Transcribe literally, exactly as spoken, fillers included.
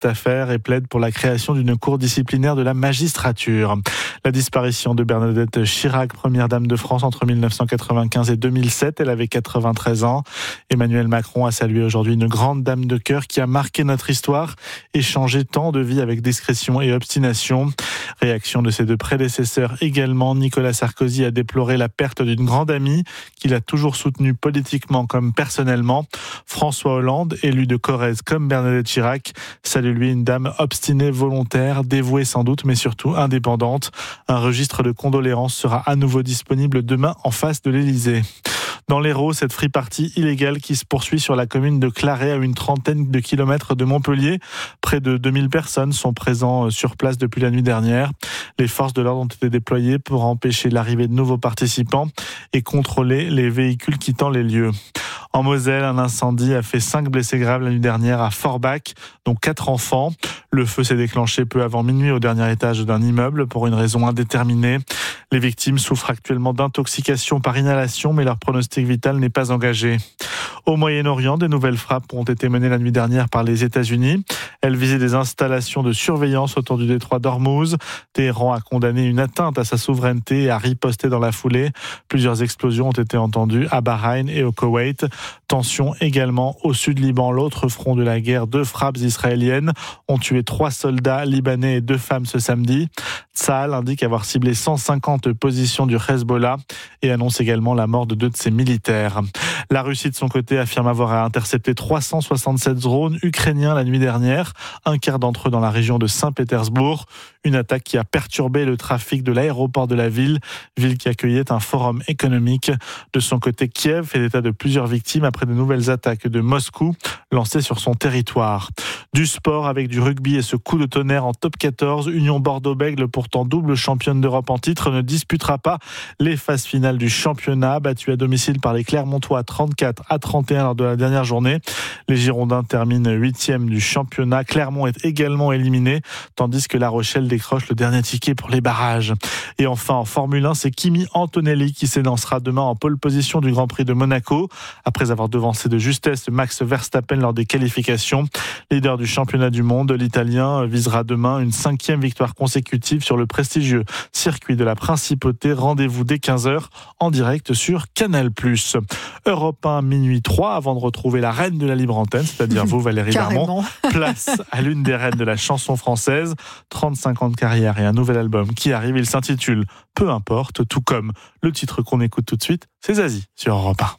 cette affaire et plaide pour la création d'une cour disciplinaire de la magistrature. La disparition de Bernadette Chirac, première dame de France entre mille neuf cent quatre-vingt-quinze et deux mille sept, elle avait quatre-vingt-treize ans. Emmanuel Macron a salué aujourd'hui une grande dame de cœur qui a marqué notre histoire et changé tant de vies avec discrétion et obstination. Réaction de ses deux prédécesseurs également. Nicolas Sarkozy a déploré la perte d'une grande amie qu'il a toujours soutenue politiquement comme personnellement. François Hollande, élu de Corrèze comme Bernadette Chirac, salue lui une dame obstinée, volontaire, dévouée sans doute, mais surtout indépendante. Un registre de condoléances sera à nouveau disponible demain en face de l'Élysée. Dans l'Hérault, cette free party illégale qui se poursuit sur la commune de Claret à une trentaine de kilomètres de Montpellier. Près de deux mille personnes sont présentes sur place depuis la nuit dernière. Les forces de l'ordre ont été déployées pour empêcher l'arrivée de nouveaux participants et contrôler les véhicules quittant les lieux. En Moselle, un incendie a fait cinq blessés graves la nuit dernière à Forbach, dont quatre enfants. Le feu s'est déclenché peu avant minuit au dernier étage d'un immeuble pour une raison indéterminée. Les victimes souffrent actuellement d'intoxication par inhalation, mais leur pronostic vital n'est pas engagé. Au Moyen-Orient, des nouvelles frappes ont été menées la nuit dernière par les États-Unis. Elles visaient des installations de surveillance autour du détroit d'Ormuz. Téhéran a condamné une atteinte à sa souveraineté et a riposté dans la foulée. Plusieurs explosions ont été entendues à Bahreïn et au Koweït. Tension également au sud Liban, l'autre front de la guerre. Deux frappes israéliennes ont tué trois soldats libanais et deux femmes ce samedi. Tsahal indique avoir ciblé cent cinquante positions du Hezbollah et annonce également la mort de deux de ses militaires. La Russie, de son côté, affirme avoir intercepté trois cent soixante-sept drones ukrainiens la nuit dernière, un quart d'entre eux dans la région de Saint-Pétersbourg. Une attaque qui a perturbé le trafic de l'aéroport de la ville, ville qui accueillait un forum économique. De son côté, Kiev fait état de plusieurs victimes après de nouvelles attaques de Moscou lancées sur son territoire. Du sport avec du rugby et ce coup de tonnerre en top quatorze. Union Bordeaux-Bègles, pourtant double championne d'Europe en titre, ne disputera pas les phases finales du championnat. Battue à domicile par les Clermontois trente-quatre à trente et un lors de la dernière journée. Les Girondins terminent huitième du championnat. Clermont est également éliminé, tandis que La Rochelle décroche le dernier ticket pour les barrages. Et enfin, en Formule un, c'est Kimi Antonelli qui s'élancera demain en pole position du Grand Prix de Monaco. Après avoir devancé de justesse Max Verstappen lors des qualifications, leader du championnat du monde, l'Italien visera demain une cinquième victoire consécutive sur le prestigieux circuit de la Principauté. Rendez-vous dès quinze heures en direct sur Canal plus. Europe un, minuit trois, avant de retrouver la reine de la libre antenne, c'est-à-dire vous, Valérie Darmon. Place à l'une des reines de la chanson française. trente-cinq ans de carrière et un nouvel album qui arrive. Il s'intitule Peu importe, tout comme le titre qu'on écoute tout de suite, c'est Zazie sur Europe un.